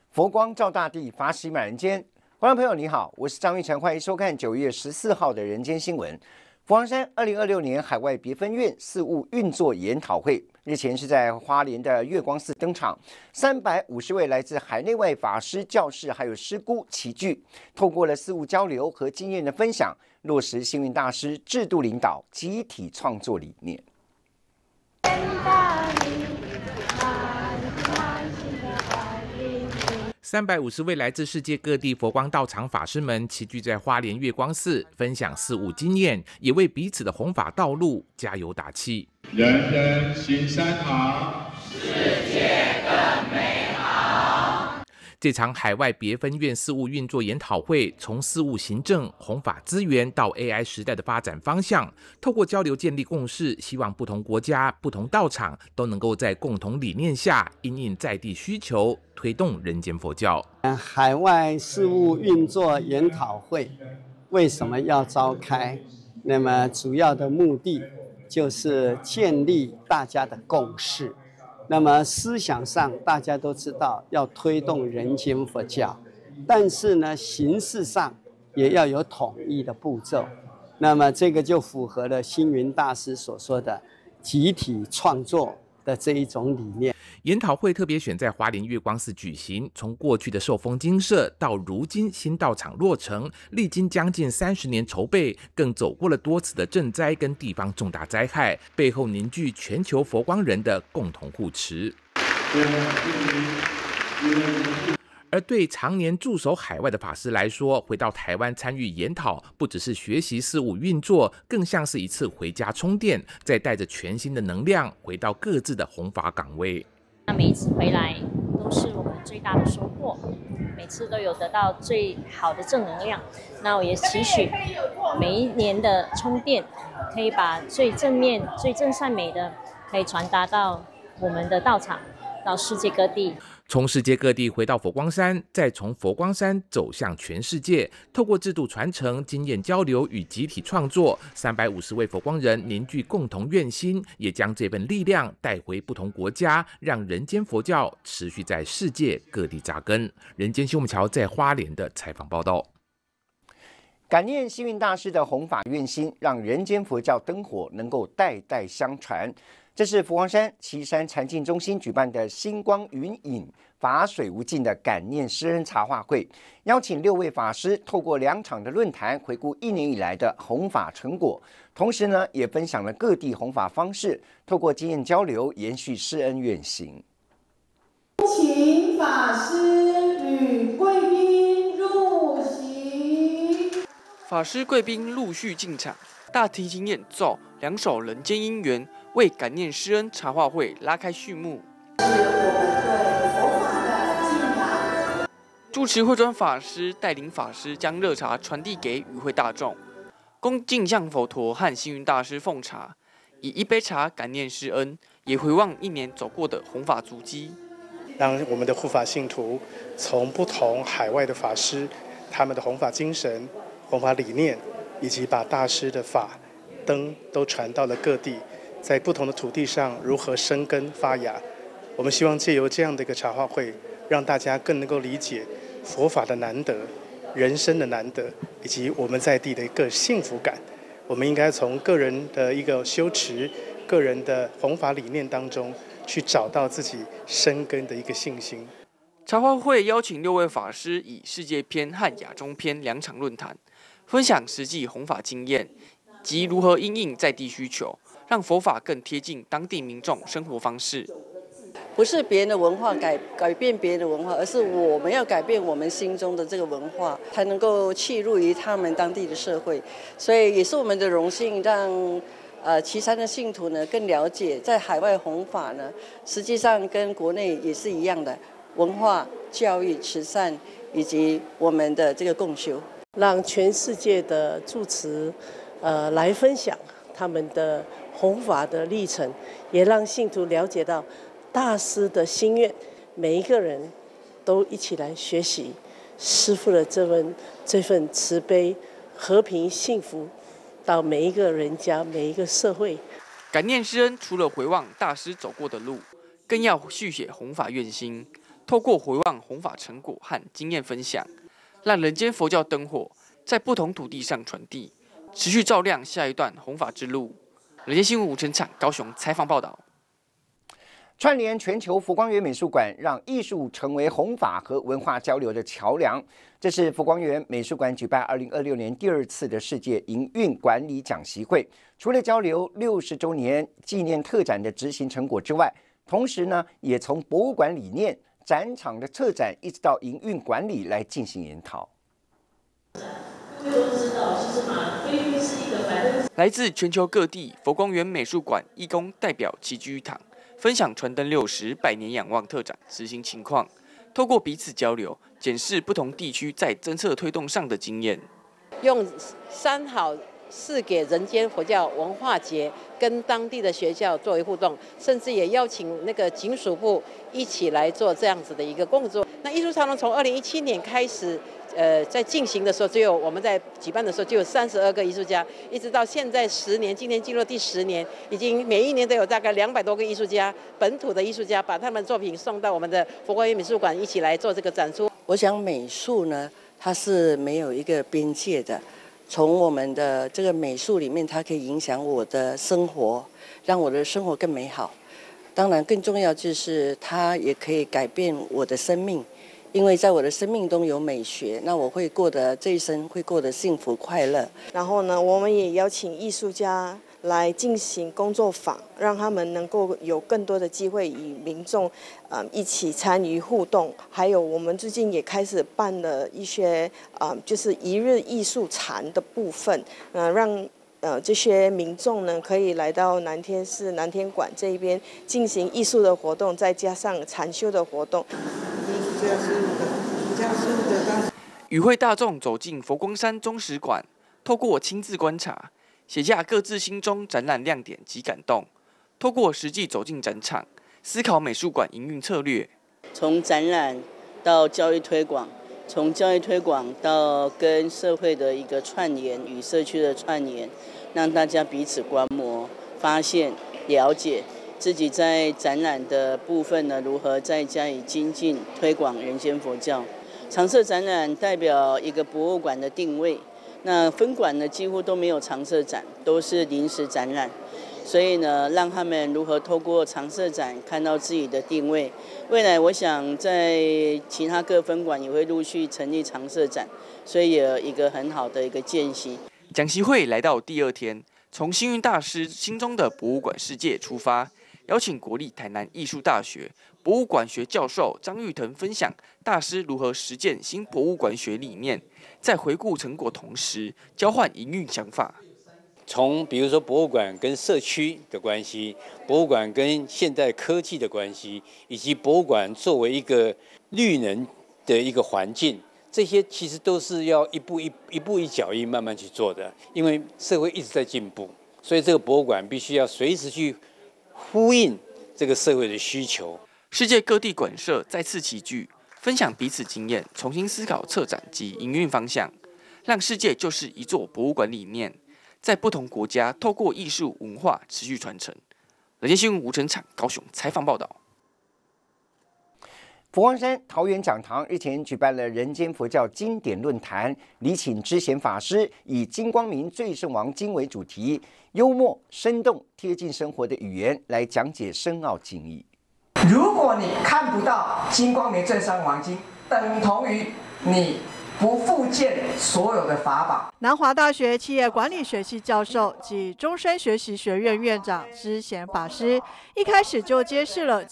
佛光照大地，法喜满人间。观众朋友你好，我是张玉成，欢迎收看9月14号的人间新闻。佛光山2026年海外别分院事务运作研讨会日前是在花莲的月光寺登场，350位来自海内外法师、教士还有师姑齐聚，透过了事务交流和经验的分享，落实星云大师制度领导、集体创作理念。 350位来自世界各地佛光道场法师们齐聚在花莲月光寺，分享事务经验，也为彼此的弘法道路加油打气。 人人行善行， 世界更美好。 这场海外别分院事务运作研讨会，从事务行政、弘法资源到 AI 时代的发展方向，透过交流建立共识，希望不同国家、不同道场都能够在共同理念下，因应在地需求，推动人间佛教。 海外事务运作研讨会为什么要召开？那么主要的目的就是建立大家的共识。那么思想上大家都知道要推动人间佛教，但是呢形式上也要有统一的步骤。那么这个就符合了星云大师所说的集体创作的这一种理念。 研讨会特别选在花莲月光寺举行，从过去的受封精舍到如今新道场落成，历经将近30年筹备，更走过了多次的赈灾跟地方重大灾害，背后凝聚全球佛光人的共同护持。而对常年驻守海外的法师来说，回到台湾参与研讨，不只是学习事务运作，更像是一次回家充电，再带着全新的能量回到各自的弘法岗位。 每一次回来都是我们最大的收获，每次都有得到最好的正能量。那我也期许每一年的充电，可以把最正面、最正善美的，可以传达到我们的道场，到世界各地。 从世界各地回到佛光山，再从佛光山走向全世界，透过制度传承、经验交流与集体创作，350位佛光人凝聚共同愿心，也将这份力量带回不同国家，让人间佛教持续在世界各地扎根。人间新闻桥在花莲的采访报道。 感念星云大师的弘法愿心，让人间佛教灯火能够代代相传。这是佛光山旗山禅净中心举办的星光云影法水无尽的感念师恩茶话会，邀请6位法师透过2场的论坛回顾1年以来的弘法成果，同时呢也分享了各地弘法方式，透过经验交流延续师恩愿行。 请法师与贵宾入席。 法师贵宾陆续进场，大提琴演奏2首《人间姻缘》，为感念师恩茶话会拉开序幕。主持慧专法师带领法师将热茶传递给与会大众，恭敬向佛陀和星云大师奉茶，以一杯茶感念师恩，也回望1年走过的弘法足迹。 让我们的护法信徒从不同海外的法师，他们的弘法精神、弘法理念，以及把大师的法灯都传到了各地，在不同的土地上如何生根发芽。我们希望借由这样的一个茶话会，让大家更能够理解佛法的难得、人生的难得，以及我们在地的一个幸福感。我们应该从个人的一个修持、个人的弘法理念当中，去找到自己生根的一个信心。 茶话会邀请6位法师以世界篇和亚中篇2场论坛，分享实际弘法经验及如何因应在地需求，让佛法更贴近当地民众生活方式。 不是别人的文化改变别人的文化，而是我们要改变我们心中的这个文化，才能够契入于他们当地的社会。所以也是我们的荣幸，让旗山的信徒呢更了解，在海外弘法呢，实际上跟国内也是一样的，文化、教育、慈善以及我们的这个共修， 让全世界的住持来分享他们的弘法的历程，也让信徒了解到大师的心愿，每一个人都一起来学习师父的这份慈悲、和平、幸福，到每一个人家、每一个社会。 感念师恩除了回望大师走过的路，更要续写弘法愿心， 透过回望弘法成果和经验分享，让人间佛教灯火在不同土地上传递，持续照亮下一段弘法之路。人间新闻吴成场高雄采访报道。 串联全球佛光缘美术馆，让艺术成为弘法和文化交流的桥梁。这是佛光缘美术馆举办2026年第2次的世界营运管理讲习会。除了交流60周年纪念特展的执行成果之外，同时呢，也从博物馆理念、展场的策展，一直到营运管理来进行研讨。 来自全球各地佛光缘美术馆义工代表齐聚一堂，分享传灯60百年仰望特展执行情况，透过彼此交流，检视不同地区在政策推动上的经验。 用3好4给人间佛教文化节跟当地的学校作为互动，甚至也邀请那个警署部一起来做这样子的一个工作。那艺术长廊从2017年开始。在进行的时候，我们在举办的时候就有32个艺术家，一直到现在10年，今年进入第10年，已经每一年都有大概200多个艺术家，本土的艺术家把他们的作品送到我们的佛光缘美术馆一起来做这个展出。 我想美术呢，它是没有一个边界的，从我们的这个美术里面，它可以影响我的生活，让我的生活更美好。当然，更重要就是它也可以改变我的生命。因为在我的生命中有美学，那我会过得这一生会过得幸福快乐。 然后呢，我们也邀请艺术家来进行工作坊，让他们能够有更多的机会与民众一起参与互动。还有我们最近也开始办了一些就是一日艺术禅的部分，让这些民众呢可以来到南天寺南天馆这一边进行艺术的活动，再加上禅修的活动。 与会大众走进佛光山中史馆，透过亲自观察，写下各自心中展览亮点及感动，透过实际走进展场，思考美术馆营运策略。 从展览到教育推广，从教育推广到跟社会的一个串联与社区的串联，让大家彼此观摩、发现、了解。自己在展览的部分呢，如何再加以精进推广人间佛教？常设展览代表一个博物馆的定位，那分馆呢几乎都没有常设展，都是临时展览。所以呢，让他们如何透过常设展看到自己的定位。未来我想在其他各分馆也会陆续成立常设展，所以有一个很好的一个见习。 讲习会来到第2天，从星云大师心中的博物馆世界出发。邀请国立台南艺术大学博物馆学教授张玉腾分享大师如何实践新博物馆学理念，在回顾成果同时交换营运想法。 从比如说博物馆跟社区的关系，博物馆跟现代科技的关系，以及博物馆作为一个绿能的一个环境，这些其实都是要一步一脚印慢慢去做的。因为社会一直在进步，所以这个博物馆必须要随时去呼应这个社会的需求。 世界各地馆舍再次齐聚，分享彼此经验，重新思考策展及营运方向，让世界就是一座博物馆理念，在不同国家透过艺术文化持续传承。人间新闻吴成场高雄采访报道。 佛光山桃园讲堂日前举办了人间佛教经典论坛，礼请知贤法师以金光明最胜王经为主题，幽默生动贴近生活的语言来讲解深奥经义。 如果你看不到金光明最胜王经，等同于你不复见所有的法宝。 南华大学企业管理学系教授及终身学习学院院长知贤法师一开始就揭示了